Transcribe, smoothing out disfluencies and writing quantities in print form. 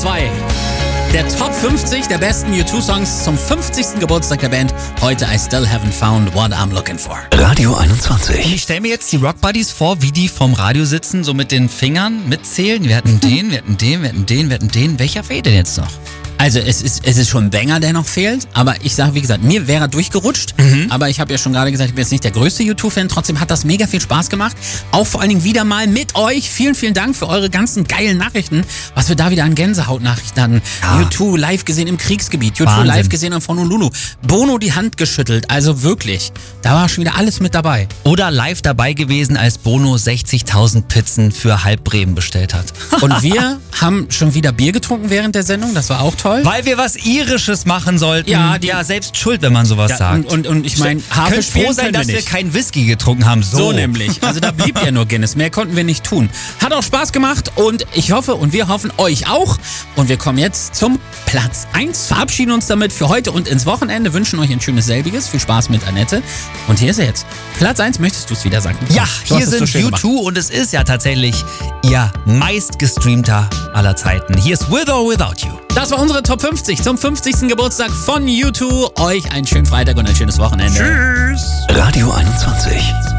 2. Der Top 50 der besten U2-Songs zum 50. Geburtstag der Band. Heute I Still Haven't Found What I'm Looking For. Radio 21. Ich stelle mir jetzt die Rock Buddies vor, wie die vorm Radio sitzen, so mit den Fingern mitzählen. Wir hatten den, wir hatten den, wir hatten den, wir hatten den. Welcher fehlt denn jetzt noch? Also es ist schon ein Banger, der noch fehlt, aber ich sage, wie gesagt, mir wäre er durchgerutscht, aber ich habe ja schon gerade gesagt, ich bin jetzt nicht der größte U2-Fan, trotzdem hat das mega viel Spaß gemacht, auch vor allen Dingen wieder mal mit euch. Vielen, vielen Dank für eure ganzen geilen Nachrichten, was wir da wieder an Gänsehaut-Nachrichten hatten. Ja. U2 live gesehen im Kriegsgebiet, U2 Wahnsinn. live gesehen von Honolulu, Bono die Hand geschüttelt, also wirklich, da war schon wieder alles mit dabei. Oder live dabei gewesen, als Bono 60.000 Pizzen für halb Bremen bestellt hat. Und wir haben schon wieder Bier getrunken während der Sendung, das war auch toll. Weil wir was Irisches machen sollten. Ja, selbst schuld, wenn man sowas sagt. Und ich meine, Harfe Könnt froh sein, dass wir keinen Whisky getrunken haben. So nämlich. Also da blieb ja nur Guinness. Mehr konnten wir nicht tun. Hat auch Spaß gemacht und ich hoffe und wir hoffen euch auch. Und wir kommen jetzt zum Platz 1. Verabschieden uns damit für heute und ins Wochenende. Wünschen euch ein schönes selbiges. Viel Spaß mit Annette. Und hier ist er jetzt. Platz 1, möchtest du es wieder sagen? Ja, hier sind U2 und es ist ja tatsächlich ihr meistgestreamter aller Zeiten. Hier ist With or Without You. Das war unsere Top 50 zum 50. Geburtstag von U2. Euch einen schönen Freitag und ein schönes Wochenende. Tschüss. Radio 21.